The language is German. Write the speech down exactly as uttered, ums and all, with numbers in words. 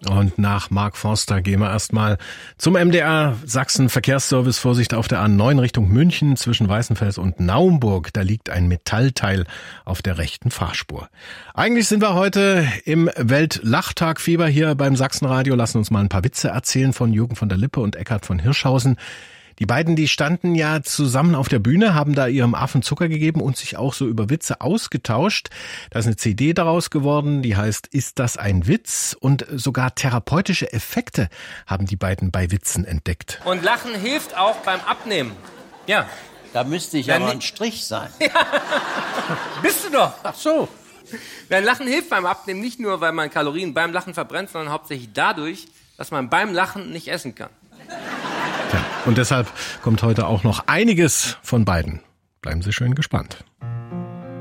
Und nach Mark Forster gehen wir erstmal zum M D R Sachsen Verkehrsservice. Vorsicht auf der A neun Richtung München zwischen Weißenfels und Naumburg. Da liegt ein Metallteil auf der rechten Fahrspur. Eigentlich sind wir heute im Weltlachtagfieber hier beim Sachsenradio. Lassen uns mal ein paar Witze erzählen von Jürgen von der Lippe und Eckhard von Hirschhausen. Die beiden, die standen ja zusammen auf der Bühne, haben da ihrem Affen Zucker gegeben und sich auch so über Witze ausgetauscht. Da ist eine C D daraus geworden, die heißt Ist das ein Witz? Und sogar therapeutische Effekte haben die beiden bei Witzen entdeckt. Und Lachen hilft auch beim Abnehmen. Ja. Da müsste ich ja, aber ein Strich sein. Ja. Bist du doch. Ach so. Ja, Lachen hilft beim Abnehmen nicht nur, weil man Kalorien beim Lachen verbrennt, sondern hauptsächlich dadurch, dass man beim Lachen nicht essen kann. Tja, und deshalb kommt heute auch noch einiges von beiden. Bleiben Sie schön gespannt.